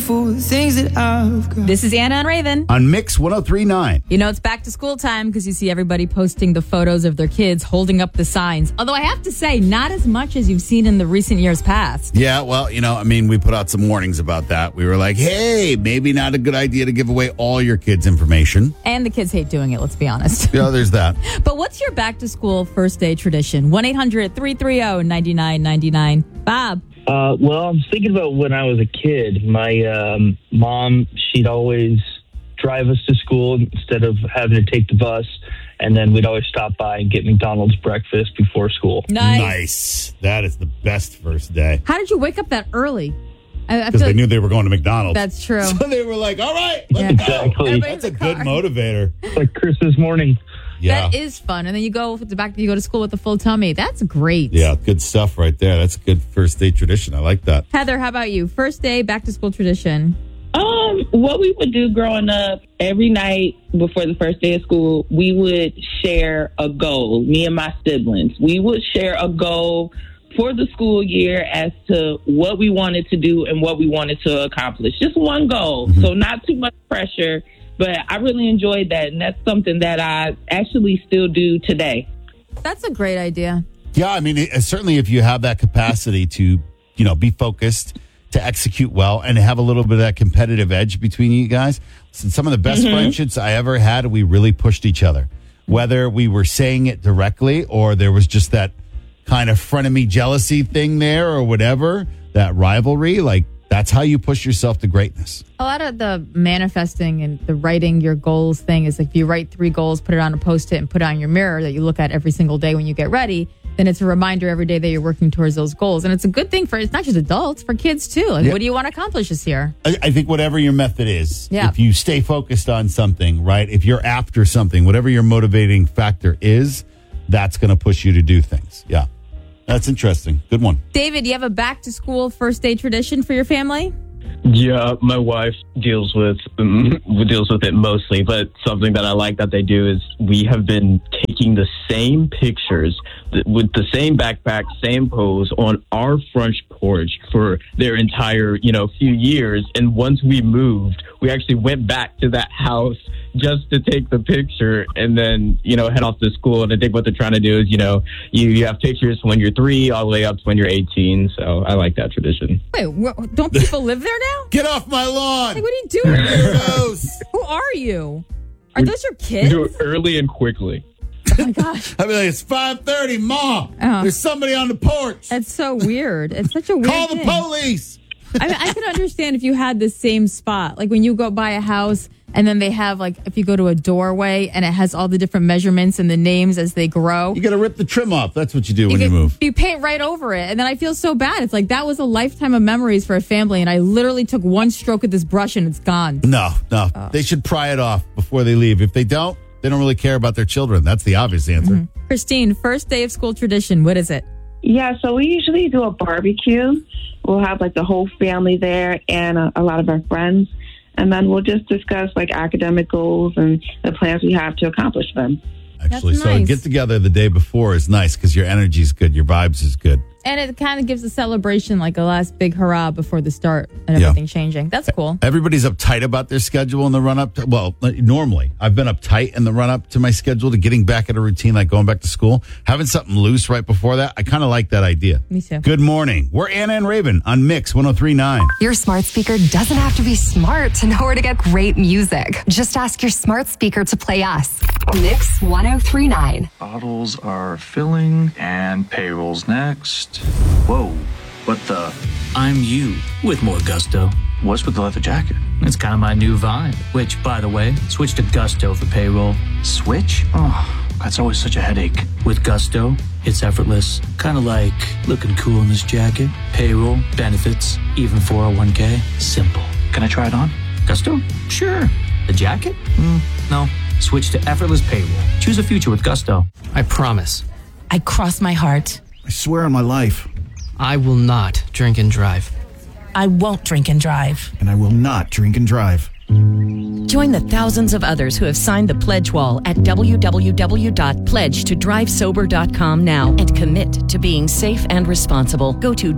For the things that I've got. This is Anna and Raven. On Mix 103.9. You know, it's back to school time because you see everybody posting the photos of their kids holding up the signs. Although I have to say, not as much as you've seen in the recent years past. Yeah, well, we put out some warnings about that. We were like, hey, maybe not a good idea to give away all your kids' information. And the kids hate doing it, let's be honest. Yeah, there's that. But what's your back to school first day tradition? 1-800-330-9999. Bob. Well, I'm thinking about when I was a kid. My mom, she'd always drive us to school instead of having to take the bus. And then we'd always stop by and get McDonald's breakfast before school. Nice. That is the best first day. How did you wake up that early? Because they knew they were going to McDonald's. That's true. So they were like, all right, let's go. Exactly. That's a good motivator. It's like Christmas morning. Yeah. That is fun. And then you go to school with a full tummy. That's great. Yeah, good stuff right there. That's a good first day tradition. I like that. Heather, how about you? First day back to school tradition. What we would do growing up, every night before the first day of school, we would share a goal, me and my siblings. We would share a goal for the school year as to what we wanted to do and what we wanted to accomplish. Just one goal. Mm-hmm. So not too much pressure. But I really enjoyed that, and that's something that I actually still do today. That's a great idea. Yeah, certainly if you have that capacity to, be focused, to execute well, and have a little bit of that competitive edge between you guys. Some of the best friendships I ever had, we really pushed each other. Whether we were saying it directly or there was just that kind of frenemy jealousy thing there or whatever, that rivalry, that's how you push yourself to greatness. A lot of the manifesting and the writing your goals thing is if you write 3 goals, put it on a Post-it and put it on your mirror that you look at every single day when you get ready, then it's a reminder every day that you're working towards those goals. And it's a good thing it's not just adults, for kids too. What do you want to accomplish this year? I think whatever your method is, yeah. If you stay focused on something, right? If you're after something, whatever your motivating factor is, that's going to push you to do things. Yeah. That's interesting. Good one. David, do you have a back to school first day tradition for your family? Yeah, my wife deals with it mostly, but something that I like that they do is we have been taking the same pictures with the same backpack, same pose on our front porch for their entire, few years. And once we moved, we actually went back to that house just to take the picture and then, head off to school. And I think what they're trying to do is, you have pictures when you're 3 all the way up to when you're 18. So I like that tradition. Wait, don't people live there now? Get off my lawn! What are you doing? Who are you? Are those your kids? Do it early and quickly. Oh my gosh. It's 5:30, Mom. There's somebody on the porch. That's so weird. It's such a weird Call thing. the police. I can understand if you had the same spot. Like when you go buy a house and then they have if you go to a doorway and it has all the different measurements and the names as they grow. You got to rip the trim off. That's what you do when you move. You paint right over it. And then I feel so bad. It's that was a lifetime of memories for a family. And I literally took one stroke of this brush and it's gone. No. They should pry it off before they leave. If they don't, they don't really care about their children. That's the obvious answer. Mm-hmm. Christine, first day of school tradition. What is it? Yeah, so we usually do a barbecue. We'll have the whole family there and a lot of our friends. And then we'll just discuss academic goals and the plans we have to accomplish them. Actually, That's nice. So get together the day before is nice because your energy is good, your vibes is good. And it kind of gives a celebration, a last big hurrah before the start and everything changing. That's cool. Everybody's uptight about their schedule in the run-up. Normally, I've been uptight in the run-up to my schedule to getting back at a routine, going back to school. Having something loose right before that, I kind of like that idea. Me too. Good morning. We're Anna and Raven on Mix 103.9. Your smart speaker doesn't have to be smart to know where to get great music. Just ask your smart speaker to play us. Mix 103.9. Bottles are filling and payroll's next. Whoa, what the? I'm you with more gusto. What's with the leather jacket? It's kind of my new vibe, which, by the way, switch to Gusto for payroll. Switch? Oh, that's always such a headache. With Gusto, it's effortless. Kind of like looking cool in this jacket. Payroll, benefits, even 401k. Simple. Can I try it on? Gusto? Sure. The jacket? No. Switch to effortless payroll. Choose a future with Gusto. I promise. I cross my heart. I swear on my life. I will not drink and drive. I won't drink and drive. And I will not drink and drive. Join the thousands of others who have signed the pledge wall at www.pledgetodrivesober.com now and commit to being safe and responsible. Go to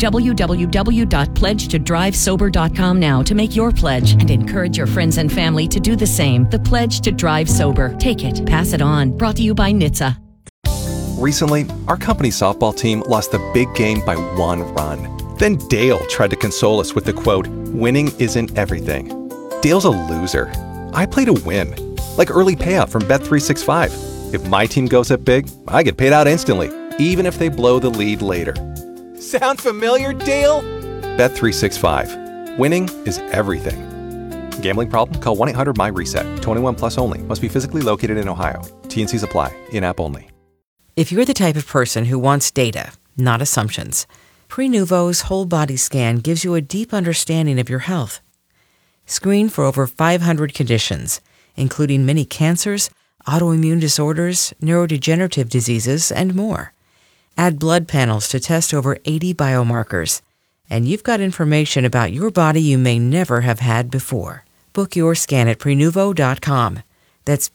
www.pledgetodrivesober.com now to make your pledge and encourage your friends and family to do the same. The Pledge to Drive Sober. Take it, pass it on. Brought to you by NHTSA. Recently, our company's softball team lost the big game by 1 run. Then Dale tried to console us with the quote, "Winning isn't everything." Dale's a loser. I play to win. Like early payout from Bet365. If my team goes up big, I get paid out instantly, even if they blow the lead later. Sound familiar, Dale? Bet365. Winning is everything. Gambling problem? Call 1-800-MY-RESET. 21 plus only. Must be physically located in Ohio. T&Cs apply. In-app only. If you're the type of person who wants data, not assumptions, Prenuvo's whole body scan gives you a deep understanding of your health. Screen for over 500 conditions, including many cancers, autoimmune disorders, neurodegenerative diseases, and more. Add blood panels to test over 80 biomarkers, and you've got information about your body you may never have had before. Book your scan at Prenuvo.com. That's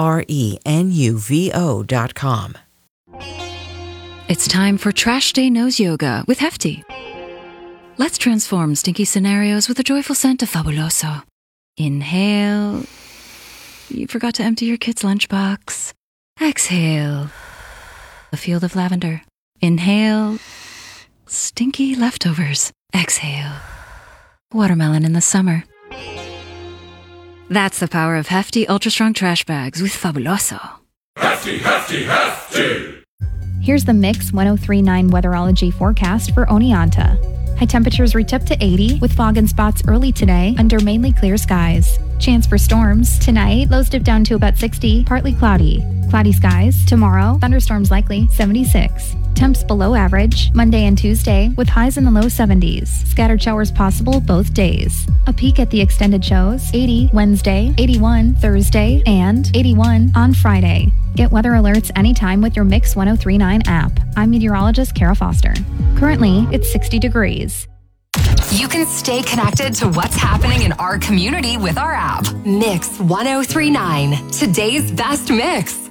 Prenuvo.com. It's time for Trash Day Nose Yoga with Hefty. Let's transform stinky scenarios with a joyful scent of Fabuloso. Inhale. You forgot to empty your kid's lunchbox. Exhale. A field of lavender. Inhale. Stinky leftovers. Exhale. Watermelon in the summer. That's the power of Hefty Ultra Strong Trash Bags with Fabuloso. Hefty, hefty, hefty! Here's the Mix 1039 weatherology forecast for Oneonta. High temperatures reach up to 80 with fog and spots early today under mainly clear skies. Chance for storms. Tonight, lows dip down to about 60, partly cloudy. Cloudy skies. Tomorrow, thunderstorms likely, 76. Temps below average, Monday and Tuesday, with highs in the low 70s. Scattered showers possible both days. A peek at the extended shows, 80 Wednesday, 81 Thursday, and 81 on Friday. Get weather alerts anytime with your Mix 1039 app. I'm meteorologist Kara Foster. Currently, it's 60 degrees. You can stay connected to what's happening in our community with our app. Mix 1039, today's best mix.